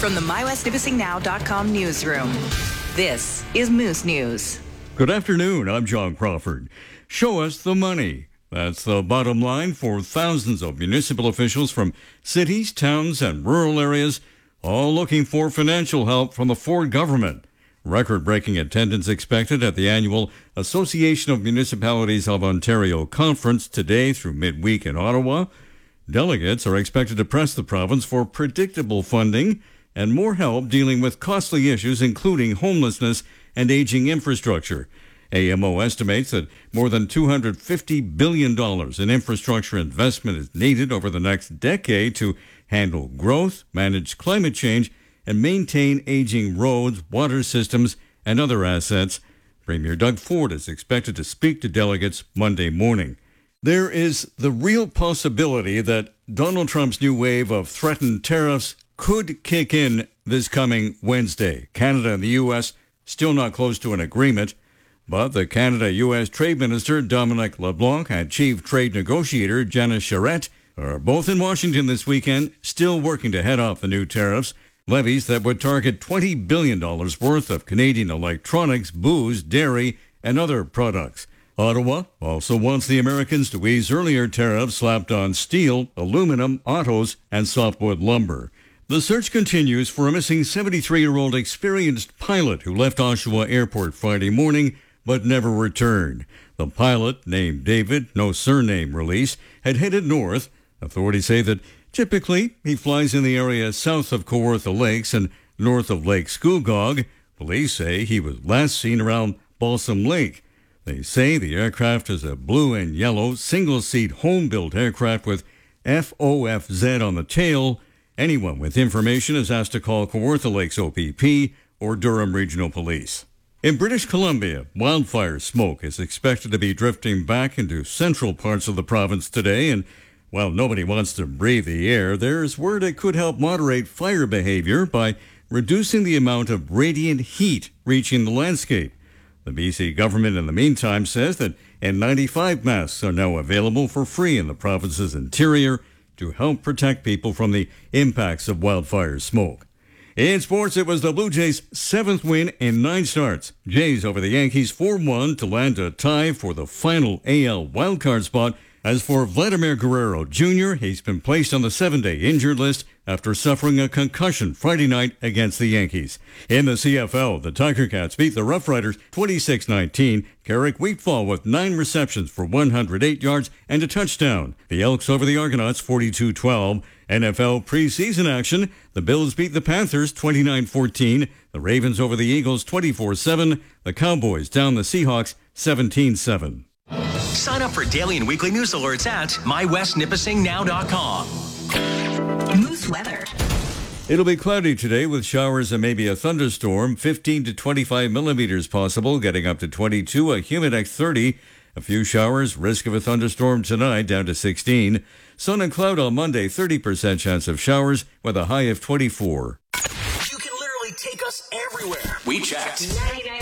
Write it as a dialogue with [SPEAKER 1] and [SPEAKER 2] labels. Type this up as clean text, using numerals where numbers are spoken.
[SPEAKER 1] From the MyWestNipissingNow.com newsroom, this is Moose News.
[SPEAKER 2] Good afternoon, I'm John Crawford. Show us the money. That's the bottom line for thousands of municipal officials from cities, towns, and rural areas, all looking for financial help from the Ford government. Record-breaking attendance expected at the annual Association of Municipalities of Ontario conference today through midweek in Ottawa. Delegates are expected to press the province for predictable funding and more help dealing with costly issues including homelessness and aging infrastructure. AMO estimates that more than $250 billion in infrastructure investment is needed over the next decade to handle growth, manage climate change, and maintain aging roads, water systems, and other assets. Premier Doug Ford is expected to speak to delegates Monday morning. There is the real possibility that Donald Trump's new wave of threatened tariffs could kick in this coming Wednesday. Canada and the U.S. still not close to an agreement, but the Canada-U.S. Trade Minister Dominic LeBlanc and Chief Trade Negotiator Janice Charette are both in Washington this weekend, still working to head off the new tariffs. Levies that would target $20 billion worth of Canadian electronics, booze, dairy, and other products. Ottawa also wants the Americans to ease earlier tariffs slapped on steel, aluminum, autos, and softwood lumber. The search continues for a missing 73-year-old experienced pilot who left Oshawa Airport Friday morning but never returned. The pilot, named David, no surname released, had headed north. Authorities say that typically, he flies in the area south of Kawartha Lakes and north of Lake Scugog. Police say he was last seen around Balsam Lake. They say the aircraft is a blue and yellow single-seat home-built aircraft with FOFZ on the tail. Anyone with information is asked to call Kawartha Lakes OPP or Durham Regional Police. In British Columbia, wildfire smoke is expected to be drifting back into central parts of the province today, and while nobody wants to breathe the air, there's word it could help moderate fire behavior by reducing the amount of radiant heat reaching the landscape. The BC government, in the meantime, says that N95 masks are now available for free in the province's interior to help protect people from the impacts of wildfire smoke. In sports, it was the Blue Jays' 7th win in 9 starts. Jays over the Yankees 4-1 to land a tie for the final AL wildcard spot. As for Vladimir Guerrero Jr., he's been placed on the 7-day injured list after suffering a concussion Friday night against the Yankees. In the CFL, the Tiger Cats beat the Rough Riders 26-19. Carrick Wheatfall with 9 receptions for 108 yards and a touchdown. The Elks over the Argonauts 42-12. NFL preseason action, the Bills beat the Panthers 29-14. The Ravens over the Eagles 24-7. The Cowboys down the Seahawks 17-7.
[SPEAKER 3] Sign up for daily and weekly news alerts at MyWestNipissingNow.com.
[SPEAKER 1] Moose weather.
[SPEAKER 2] It'll be cloudy today with showers and maybe a thunderstorm. 15 to 25 millimeters possible, getting up to 22. A Humidex 30. A few showers, risk of a thunderstorm tonight, down to 16. Sun and cloud on Monday, 30% chance of showers with a high of 24.
[SPEAKER 3] You can literally take us everywhere. We checked.
[SPEAKER 1] 99